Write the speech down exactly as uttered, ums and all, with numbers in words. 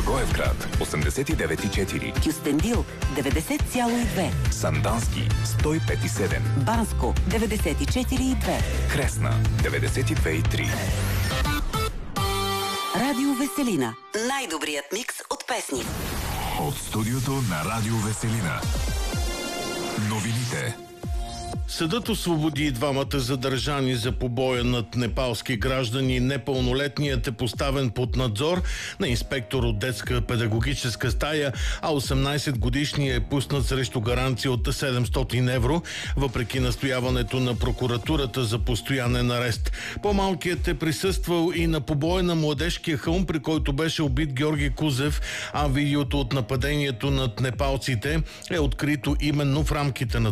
Благоевград осемдесет и девет и четири, Кюстендил деветдесет цяло и две, Сандански сто и пет и седем, Банско деветдесет и четири и две, Кресна деветдесет и две и три. Радио Веселина. Най-добрият микс от песни. От студиото на Радио Веселина. Новините. Съдът освободи двамата задържани за побоя над непалски граждани. Непълнолетният е поставен под надзор на инспектор от детска педагогическа стая, а осемнайсетгодишният е пуснат срещу гаранция от седемстотин евро, въпреки настояването на прокуратурата за постоянен арест. По-малкият е присъствал и на побоя на Младежкия хълм, при който беше убит Георги Кузев, а видеото от нападението над непалците е открито именно в рамките на